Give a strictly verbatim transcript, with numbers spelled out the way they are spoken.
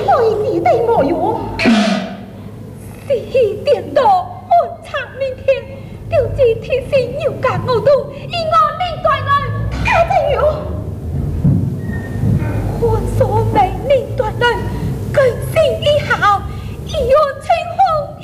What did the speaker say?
对地的模样。是颠倒暗藏明天，丢弃天性有感我度，以我领断人，他怎样？换所谓领断人，更新一下。